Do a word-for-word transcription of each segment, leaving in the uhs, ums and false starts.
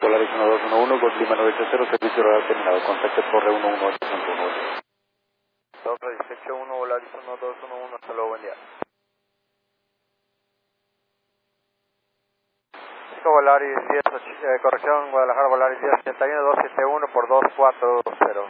Volaris uno dos uno uno, Gol Lima nueve ocho cero, servicio radar terminado, contacto Torre uno uno ocho punto uno. Torre dieciocho uno, Volaris uno dos uno uno, hasta luego, buen día. cinco Volaris diez, eh, corrección, Guadalajara Volaris diez ochenta y uno, dos siete uno por dos cuatro cero.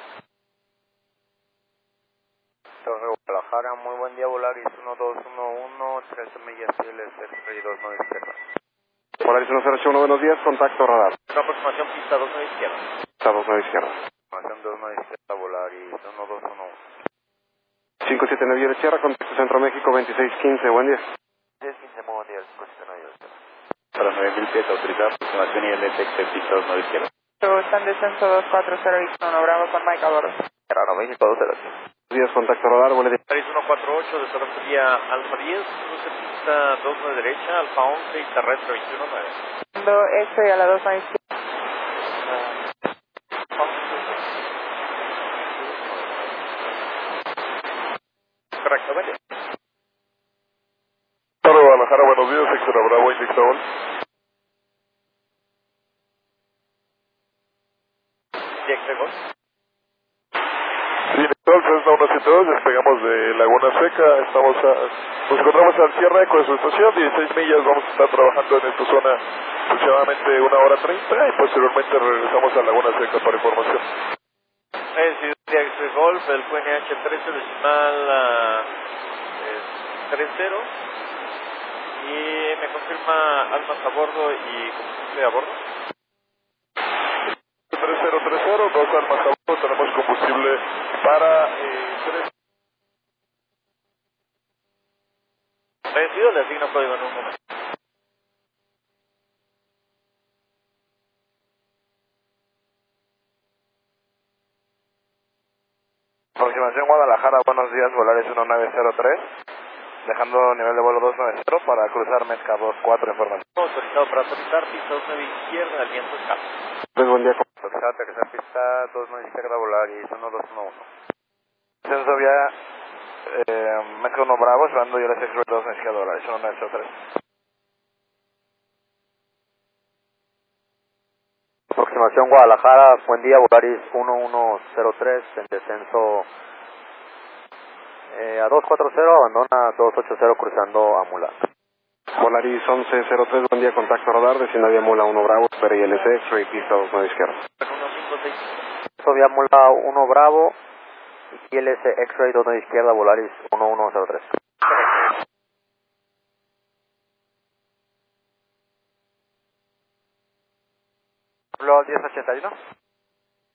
Torre Guadalajara, muy buen día, Volaris uno dos uno uno, trece millas I L S X-Ray dos nueve izquierda. Volaris uno cero ocho uno, buenos días, contacto radar. Una aproximación pista dos nueve izquierda. Pista dos nueve izquierda. Aproximación dos nueve izquierda, Volaris uno dos uno uno. cinco siete nueve Sierra, contacto Centro México veintiséis quince, buen día. diez quince, muy buen día, cinco siete nueve izquierda. Para nueve mil pies, autorizada aproximación I L S X, pista dos nueve izquierda. Está en descenso dos cuatro cero y uno, Bravo con Mike a bordo. Cerrado, México dos cero. Buenos días, contacto radar, buenos días. Volaris uno cuatro ocho, desarrollo Alfa diez, cruce pista dos nueve derecha, Alfa once y terrestre veintiuno nueve. Cuando este a la dos nueve izquierda. Correctamente. Torre Guadalajara, buenos días, sector Bravo, indicador. Directo Gol. Sí, entonces, Cessna uno siete dos, despegamos de Laguna Seca, estamos a, nos encontramos al cierre con su estación, dieciséis millas, vamos a estar trabajando en esta zona aproximadamente una hora treinta y posteriormente regresamos a Laguna Seca para información. Es Directo Golf, el Q N H trece decimal uh, tres cero. Y me confirma almas a bordo y combustible a bordo. tres cero tres cero, dos almas a bordo, tenemos combustible para eh, tres. Vencido, le asigno código en un momento. Aproximación Guadalajara, buenos días, Volaris uno nueve cero tres. Dejando nivel de vuelo dos nueve cero para cruzar Mezca dos cuatro, información. Autorizado para aterrizar, pista dos nueve izquierda, aliento escape. Pues buen día. Autorizado aterrizar pista dos nueve izquierda, Volaris uno dos uno uno. Descenso vía eh, Mezca uno Bravo, cerrando I L S X-Ray dos nueve izquierda, Volaris uno nueve cero tres. Aproximación Guadalajara, buen día, Volaris uno uno cero tres, en descenso eh, a dos cuatro cero, abandona dos ocho cero cruzando a Mula. Volaris once cero tres, buen día, contacto radar, descienda vía Mula uno Bravo, espera I L S X-Ray, pista dos nueve izquierda. uno cinco seis. Descenso vía Mula uno Bravo, I L S X-Ray dos nueve izquierda, Volaris uno uno cero tres. Hablo diez ochenta y uno.